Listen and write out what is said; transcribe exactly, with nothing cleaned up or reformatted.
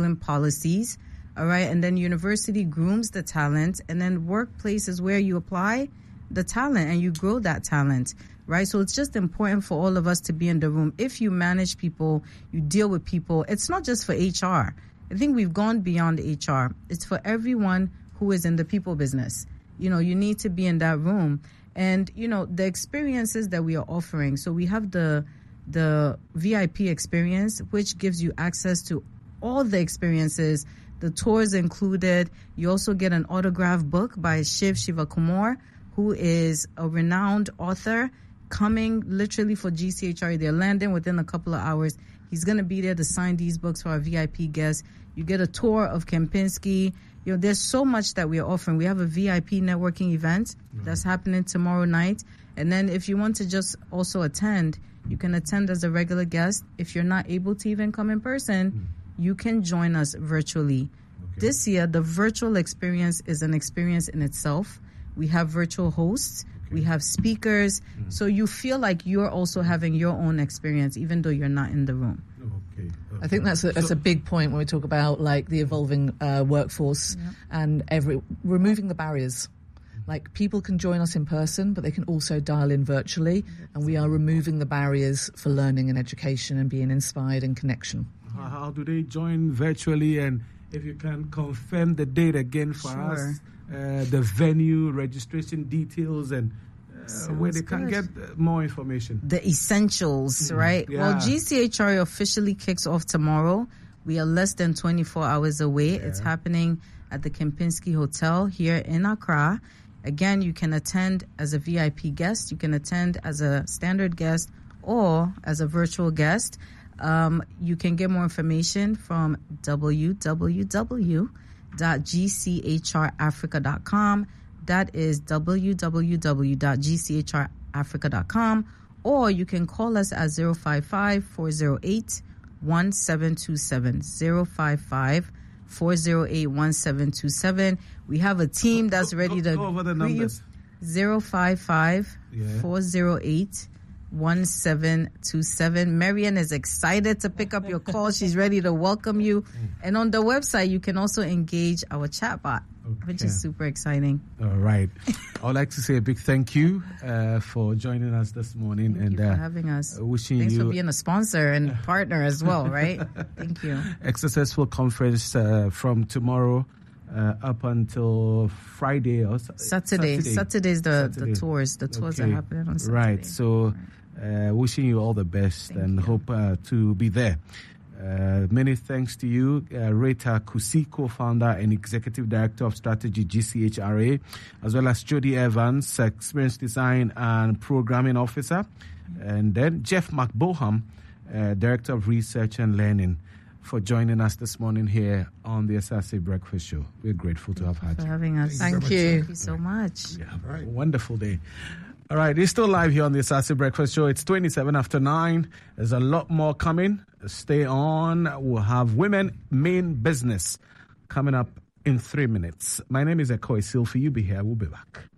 following policies, all right? And then university grooms the talent, and then workplace is where you apply the talent and you grow that talent, right? So it's just important for all of us to be in the room. If you manage people, you deal with people, it's not just for H R. I think we've gone beyond H R. It's for everyone who is in the people business. You know, you need to be in that room. And, you know, the experiences that we are offering. So we have the the V I P experience, which gives you access to all the experiences, the tours included. You also get an autographed book by Shiv Shivakumar, who is a renowned author coming literally for G C H R A. They're landing within a couple of hours. He's going to be there to sign these books for our V I P guests. You get a tour of Kempinski. You know, there's so much that we are offering. We have a V I P networking event mm-hmm. that's happening tomorrow night. And then if you want to just also attend, you can attend as a regular guest. If you're not able to even come in person, mm-hmm. you can join us virtually. Okay. This year, the virtual experience is an experience in itself. We have virtual hosts. Okay. We have speakers. Mm-hmm. So you feel like you're also having your own experience, even though you're not in the room. Okay. I think that's a, that's a big point when we talk about like the evolving uh, workforce yeah. and every removing the barriers. Like people can join us in person, but they can also dial in virtually, and we are removing the barriers for learning and education and being inspired and connection. How, how do they join virtually? And if you can confirm the date again for sure. us, uh, the venue, registration details, and Uh, where they can good. get more information. The essentials, mm-hmm. right? Yeah. Well, G C H R A officially kicks off tomorrow. We are less than twenty-four hours away. Yeah. It's happening at the Kempinski Hotel here in Accra. Again, you can attend as a V I P guest. You can attend as a standard guest or as a virtual guest. Um, you can get more information from w w w dot g c h r africa dot com. That is w w w dot g c h r africa dot com, or you can call us at zero five five, four zero eight, one seven two seven, zero five five, four zero eight, one seven two seven. We have a team that's ready to go over the numbers. zero five five, four zero eight, one seven two seven. Marian is excited to pick up your call. She's ready to welcome you. And on the website, you can also engage our chatbot. Okay. Which is super exciting. All right. I would like to say a big thank you uh, for joining us this morning. Thank and you for uh, having us. Wishing Thanks you for being a sponsor and partner as well, right? Thank you. A successful conference uh, from tomorrow uh, up until Friday or Saturday. Saturday. Saturday's the, Saturday. the tours. The tours okay. are happening on Saturday. Right. So uh, wishing you all the best thank and you. hope uh, to be there. Uh, many thanks to you, uh, Rita Kusi, co-founder and executive director of strategy G C H R A, as well as Jody Evans, experience design and programming officer, and then Jeff McBoham, uh, director of research and learning, for joining us this morning here on the S R C Breakfast Show. We're grateful to have had you. For having us. Thank, Thank you. you. Thank you so much. Yeah, right. Wonderful day. All right, it's still live here on the S R C Breakfast Show. It's twenty-seven after nine. There's a lot more coming. Stay on. We'll have Women Main Business coming up in three minutes. My name is Ekoy Silfi. You be here. We'll be back.